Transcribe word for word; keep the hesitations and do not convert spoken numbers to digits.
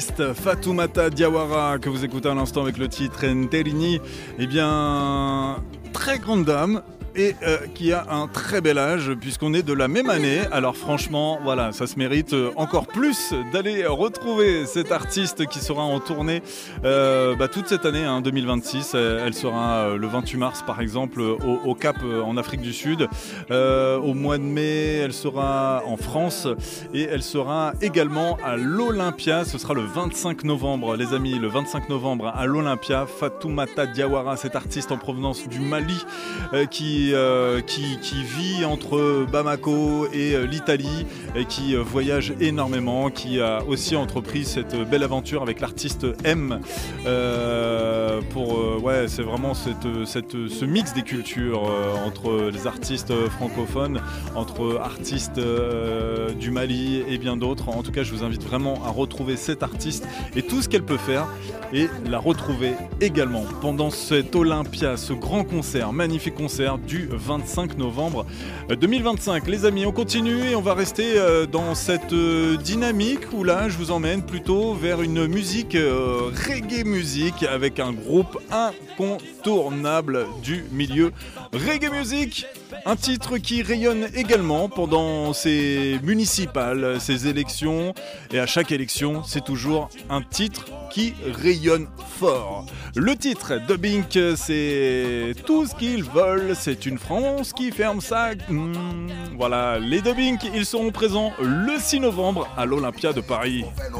Fatoumata Diawara que vous écoutez à l'instant avec le titre Nterini, eh bien, très grande dame et euh, qui a un très bel âge puisqu'on est de la même année. Alors franchement, voilà, ça se mérite encore plus d'aller retrouver cette artiste qui sera en tournée euh, bah, toute cette année, hein, deux mille vingt-six. Elle sera le vingt-huit mars par exemple au, au Cap en Afrique du Sud. Euh, au mois de mai, elle sera en France et elle sera également à l'Olympia. Ce sera le vingt-cinq novembre, les amis, le vingt-cinq novembre à l'Olympia. Fatoumata Diawara, cette artiste en provenance du Mali euh, qui Euh, qui, qui vit entre Bamako et euh, l'Italie et qui euh, voyage énormément, qui a aussi entrepris cette belle aventure avec l'artiste M euh, pour euh, ouais, c'est vraiment cette, cette, ce mix des cultures euh, entre les artistes francophones, entre artistes euh, du Mali et bien d'autres. En tout cas, je vous invite vraiment à retrouver cette artiste et tout ce qu'elle peut faire et la retrouver également pendant cet Olympia, ce grand concert, magnifique concert du vingt-cinq novembre deux mille vingt-cinq. Les amis, on continue et on va rester dans cette dynamique où là, je vous emmène plutôt vers une musique euh, reggae music avec un groupe incontournable du milieu reggae music. Un titre qui rayonne également pendant ces municipales, ces élections. Et à chaque élection, c'est toujours un titre qui rayonne fort. Le titre de Bink, c'est tout ce qu'ils veulent. C'est une France qui ferme sa... Mmh, voilà, les de Bink, ils seront présents le six novembre à l'Olympia de Paris.